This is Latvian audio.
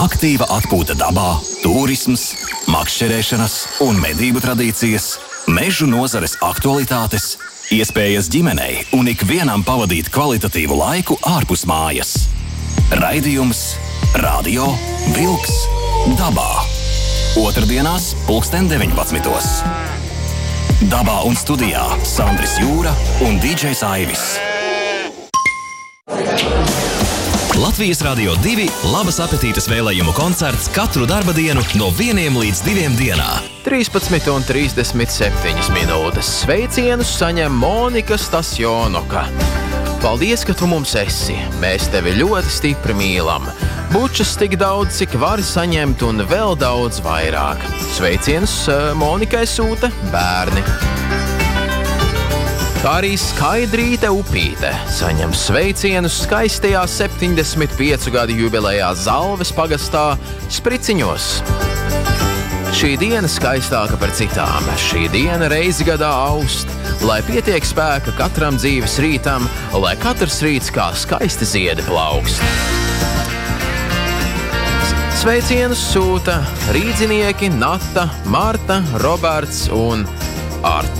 Aktīva atpūta dabā, turisms, makšķerēšanas un medību tradīcijas, mežu nozares aktualitātes, iespējas ģimenei un ikvienam pavadīt kvalitatīvu laiku ārpus mājas. Raidījums Radio Vilks dabā. Otrdienās 19:00. Dabā un studijā Sandris Jūra un DJs Aivis. Latvijas Radio 2 labas apetītes vēlējumu koncerts katru darba dienu no 1 līdz 2 dienā. 13:37 minūtes. Sveicienus saņem Monika Stasjonoka. Paldies, ka tu mums esi. Mēs tevi ļoti stipri mīlam. Bučas tik daudz, cik vari saņemt, un vēl daudz vairāk. Sveicienus Monikai sūta bērni. Kā arī Skaidrīte Upīte saņem sveicienus skaistajā 75 gadu jubilejā Zalves pagastā Spriciņos. Šī diena skaistāka par citām. Šī diena reizi gadā aust, lai pietiek spēka katram dzīves rītam, lai katrs rīts kā skaisti ziedi plaukst. Sveicienus sūta rīdzinieki Nata, Marta, Roberts un Arta.